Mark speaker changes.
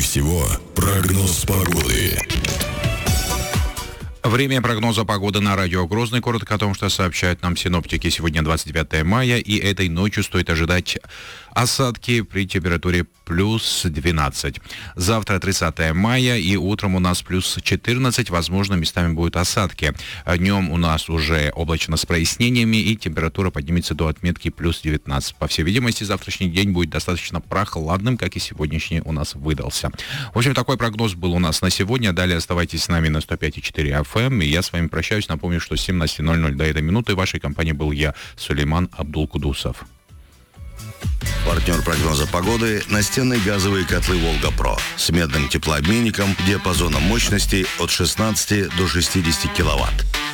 Speaker 1: всего прогноз погоды.
Speaker 2: Время прогноза погоды на радио Грозный. Коротко о том, что сообщают нам синоптики. Сегодня 29 мая, и этой ночью стоит ожидать осадки при температуре плюс 12. Завтра 30 мая, и утром у нас плюс 14. Возможно, местами будут осадки. Днем у нас уже облачно с прояснениями, и температура поднимется до отметки плюс 19. По всей видимости, завтрашний день будет достаточно прохладным, как и сегодняшний у нас выдался. В общем, такой прогноз был у нас на сегодня. Далее оставайтесь с нами на 105,4 FM. И я с вами прощаюсь. Напомню, что с 17:00 до этой минуты в вашей компании был я, Сулейман Абдулкудусов.
Speaker 3: Партнер прогноза погоды – настенные газовые котлы «Волга-Про» с медным теплообменником, диапазоном мощности от 16 до 60 киловатт.